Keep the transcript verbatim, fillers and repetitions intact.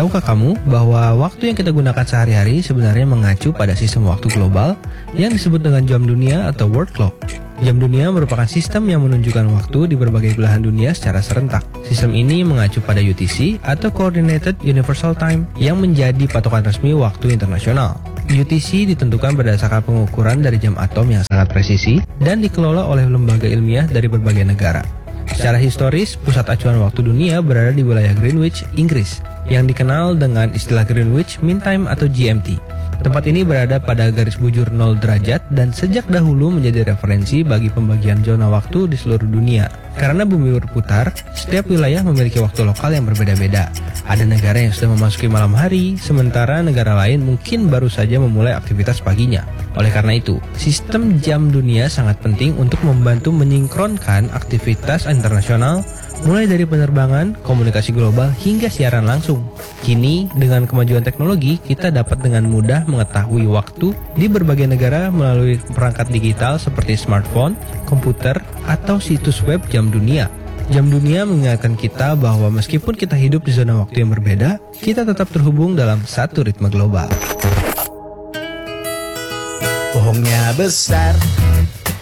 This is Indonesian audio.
Tahukah kamu bahwa waktu yang kita gunakan sehari-hari sebenarnya mengacu pada sistem waktu global yang disebut dengan jam dunia atau world clock? Jam dunia merupakan sistem yang menunjukkan waktu di berbagai belahan dunia secara serentak. Sistem ini mengacu pada U T C atau Coordinated Universal Time yang menjadi patokan resmi waktu internasional. U T C ditentukan berdasarkan pengukuran dari jam atom yang sangat presisi dan dikelola oleh lembaga ilmiah dari berbagai negara. Secara historis, pusat acuan waktu dunia berada di wilayah Greenwich, Inggris, yang dikenal dengan istilah Greenwich Mean Time atau G M T. Tempat ini berada pada garis bujur nol derajat dan sejak dahulu menjadi referensi bagi pembagian zona waktu di seluruh dunia. Karena bumi berputar, setiap wilayah memiliki waktu lokal yang berbeda-beda. Ada negara yang sudah memasuki malam hari, sementara negara lain mungkin baru saja memulai aktivitas paginya. Oleh karena itu, sistem jam dunia sangat penting untuk membantu menyinkronkan aktivitas internasional, mulai dari penerbangan, komunikasi global, hingga siaran langsung. Kini, dengan kemajuan teknologi, kita dapat dengan mudah mengetahui waktu di berbagai negara melalui perangkat digital seperti smartphone, komputer, atau situs web jam dunia. Jam dunia mengingatkan kita bahwa meskipun kita hidup di zona waktu yang berbeda, kita tetap terhubung dalam satu ritme global. Bohongnya besar,